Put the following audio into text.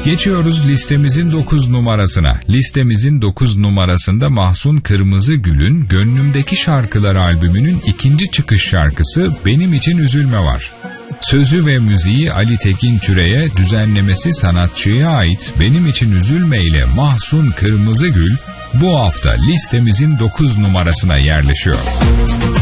Geçiyoruz listemizin 9 numarasına. Listemizin 9 numarasında Mahsun Kırmızıgül'ün Gönlümdeki Şarkılar albümünün ikinci çıkış şarkısı Benim İçin Üzülme var. Sözü ve müziği Ali Tekin Türe'ye, düzenlemesi sanatçıya ait Benim İçin Üzülme ile Mahsun Kırmızıgül bu hafta listemizin 9 numarasına yerleşiyor.